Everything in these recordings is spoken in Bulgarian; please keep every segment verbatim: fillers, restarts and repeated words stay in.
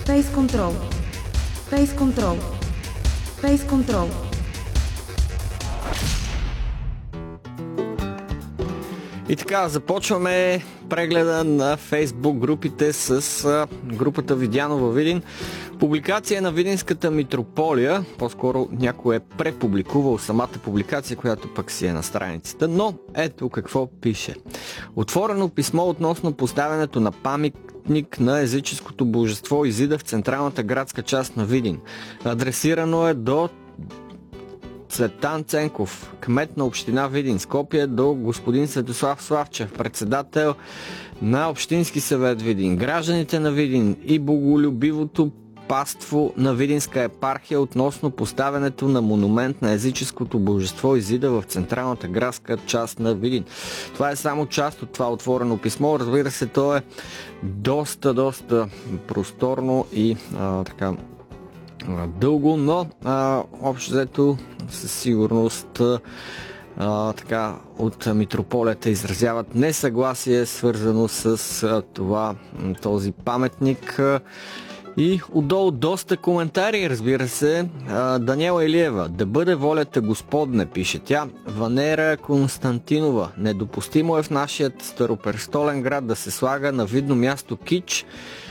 Face Control. Face Control. Face Control. И така, започваме прегледа на Фейсбук групите с групата Видяно във Видин. Публикация на Видинската митрополия, по-скоро някой е препубликувал самата публикация, която пък си е на страницата, но ето какво пише. Отворено писмо относно поставянето на паметник на езическото божество Изида в централната градска част на Видин. Адресирано е до Цветан Ценков, кмет на община Видин, Скопие, до господин Светослав Славчев, председател на Общински съвет Видин, гражданите на Видин и боголюбивото паство на Видинска епархия относно поставянето на монумент на езическото божество Изида в централната градска част на Видин. Това е само част от това отворено писмо. Разбира се, то е доста, доста просторно и а, така дълго, но а, общо взето със сигурност а, така от митрополията изразяват несъгласие, свързано с а, това, този паметник. И отдолу доста коментари, разбира се. А, Даниела Илиева: да бъде волята Господне, пише тя. Ванера Константинова: недопустимо е в нашия старопрестолен град да се слага на видно място кич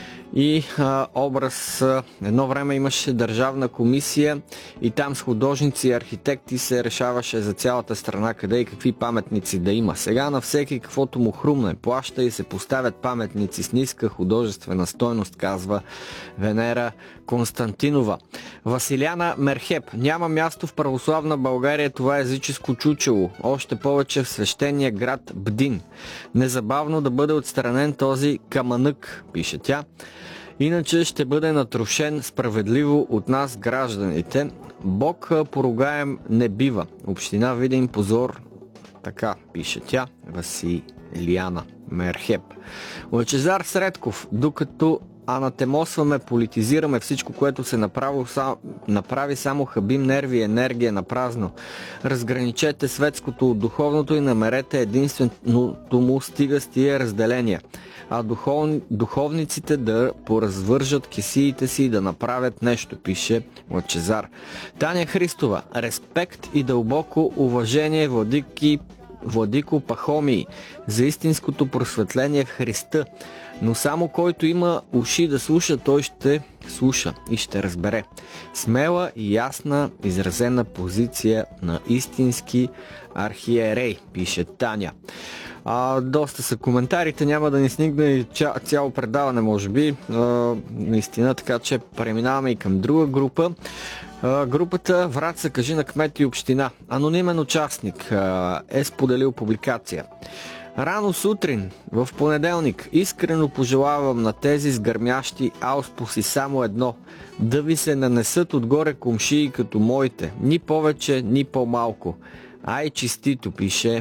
и а, образ. Едно време имаше държавна комисия и там с художници и архитекти се решаваше за цялата страна къде и какви паметници да има. Сега на всеки каквото му хрумне плаща и се поставят паметници с ниска художествена стойност, казва Венера Константинова. Василяна Мерхеп: няма място в православна България това езическо чучело, още повече в свещения град Бдин. Незабавно да бъде отстранен този камънък, пише тя. Иначе ще бъде натрушен справедливо от нас, гражданите. Бог поругаем не бива. Община Видин позор. Така пише тя. Василияна Мерхеп. Лъчезар Средков: докато анатемосваме, политизираме всичко, което се направи, сам, направи само хабим нерви и енергия на празно. Разграничете светското от духовното и намерете единственото му, стига с тия разделения. А духов, духовниците да поразвържат кесиите си и да направят нещо, пише Лъчезар. Таня Христова: респект и дълбоко уважение, владики Владико Пахомий, за истинското просветление в Христа. Но само който има уши да слуша, той ще слуша и ще разбере. Смела и ясна изразена позиция на истински архиерей, пише Таня. А, доста са коментарите, няма да ни снигне цяло предаване, може би. А, наистина, така че преминаваме и към друга група. А, групата Враца, кажи на кмет и община. Анонимен участник а, е споделил публикация. Рано сутрин, в понеделник, искрено пожелавам на тези сгърмящи ауспуси само едно: да ви се нанесат отгоре комшии като моите, ни повече, ни по-малко. Ай, чистито, пише